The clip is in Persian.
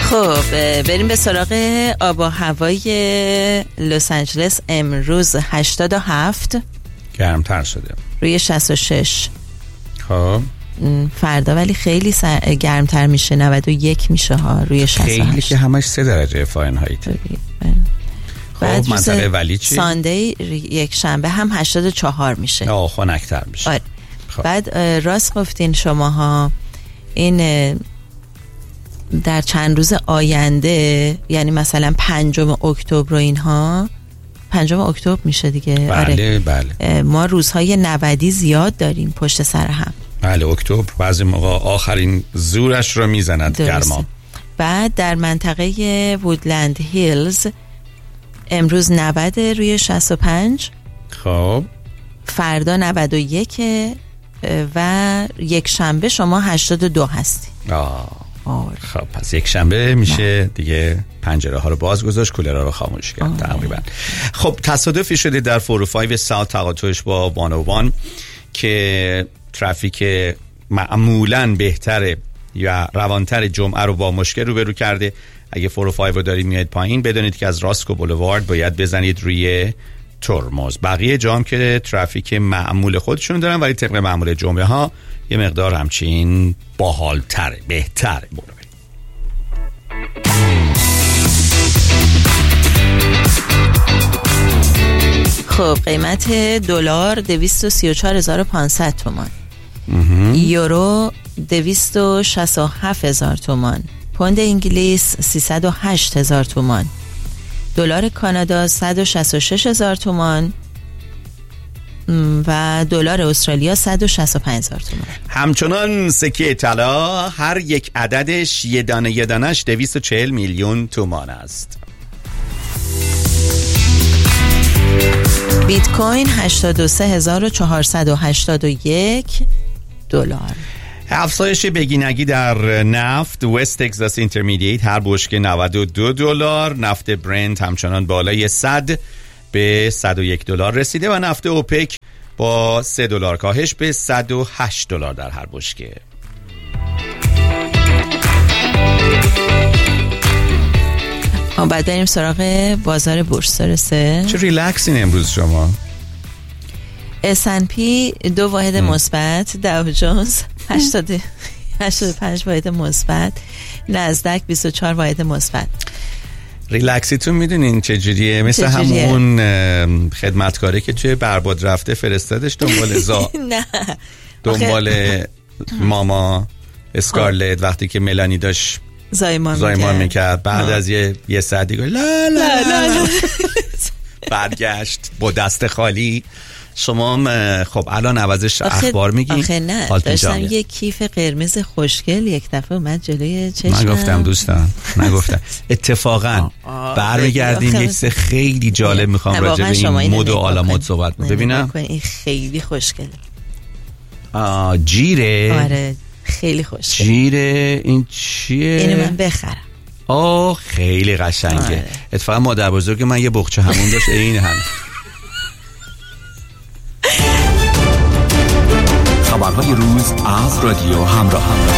خب بریم به سراغ آب و هوای لس آنجلس. امروز 87 گرمتر شده، روی 66. خب فردا ولی خیلی گرمتر میشه، 91 میشه ها روی 68. خیلی که همش 3 درجه فارنهایت. بعد منطقه ولی چی؟ ساندی یک شنبه هم 84 میشه. خنک‌تر میشه. آره. بعد راست گفتین شماها، این در چند روز آینده، یعنی مثلا 5 اکتبر و اینها، 5 اکتبر میشه دیگه. بله آره. بله. ما روزهای 90 زیاد داریم پشت سر هم. بله اکتبر بعضی موقع آخرین زورش رو میزند گرما. بعد در منطقه وودلند هیلز امروز 90 روی 65. خب فردا 91 و یک شنبه شما 82 هستی. خب پس یک شنبه میشه دیگه پنجره ها رو باز گذاشت، کولرها رو خاموش کرد تقریبا. خب تصادفی شده در 405 ساوت تقاطعش با 101 که ترافیک معمولاً بهتره یا روانتر جمعه رو با مشکل روبرو کرده. اگه 405 رو دارید میاد پایین، بدونید که از راسکو بولوارد باید بزنید روی ترمز. بقیه جام که ترافیک معمول خودشون دارن، ولی طبق معمول جمعه ها یه مقدار همچین باحال‌تره، بهتره. خب قیمت دلار 234,500 تومان، یورو 267,000 تومان، پوند انگلیس 308,000 تومان، دلار کانادا 166,000 تومان و دلار استرالیا 165,000 تومان. همچنان سکه طلا هر یک عددش یه دانهش 240 میلیون تومان است. بیت کوین 83,481 دلار. افزایش بگینگی در نفت وست تگزاس اینترمدییت هر بشکه 92 دلار. نفت برنت همچنان بالای 100 به 101 دلار رسیده و نفت اوپک با 3 دلار کاهش به 108 دلار در هر بشکه. بعد بریم سراغ بازار بورس. درسته؟ چه ریلکسین امروز شما. S&P 2 واحد مثبت، داو جونز 85 واحد مثبت، نزدک 24 واحد مثبت. ریلکسیتون میدونین چجوریه؟ مثل همون خدمتکاره که توی برباد رفته فرستادش دنبال نه دنبال ماما اسکارلت وقتی که ملانی داشت زایمان میکرد. بعد از یه ساعت دیگه لا لا لا برگشت با دست خالی. شما خب الان عوضش اخبار میگین؟ آخه نه، داشتم یه کیف قرمز خوشگل یک دفعه اومد جلوی چشمم. من گفتم دوستان نگفتم. اتفاقا برمیگردیم یه چیز خیلی جالب میخوام راجع به این مد و علامات صحبت ببینم. این خیلی خوشگله. جیره؟ آره خیلی خوشگله. جیره این چیه؟ اینو من بخرم. خیلی قشنگه. اتفاقا مادر بزرگ من یه بخچه همون داشت این هم. خبرهای روز از رادیو همراه.